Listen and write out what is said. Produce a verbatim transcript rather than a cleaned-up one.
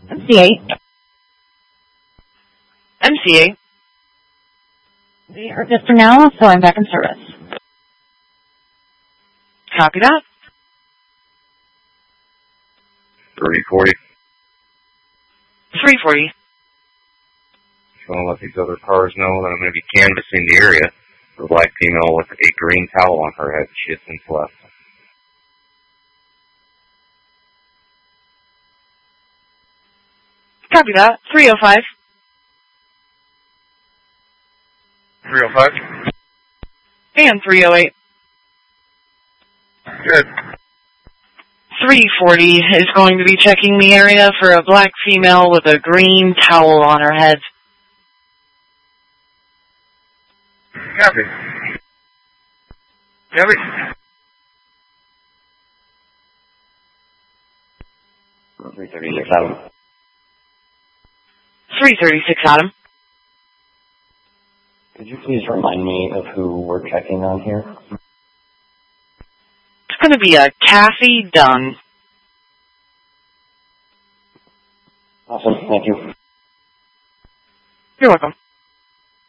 M C eight. M C eight. We are good for now, so I'm back in service. Copy that. three forty. three forty. Just want to let these other cars know that I'm going to be canvassing the area. The black female with a green towel on her head. She has since left. Copy that. three oh five. three oh five. And three oh eight. Good. three forty is going to be checking the area for a black female with a green towel on her head. Copy. Copy. three thirty-six, Adam. three thirty-six, Adam. Could you please remind me of who we're checking on here? It's going to be a Kathy Dunn. Awesome, thank you. You're welcome.